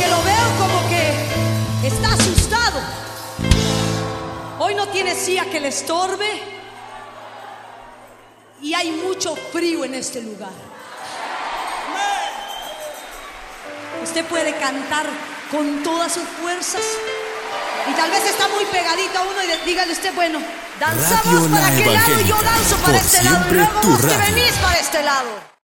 porque lo veo como que está asustado. Hoy no tiene silla que le estorbe y hay mucho frío en este lugar. Usted puede cantar con todas sus fuerzas y tal vez está muy pegadito a uno y dígale usted, bueno, danzamos Radio para La aquel lado y yo Evangélica, danzo para por este lado y siempre luego tu vos te radio. venís para este lado.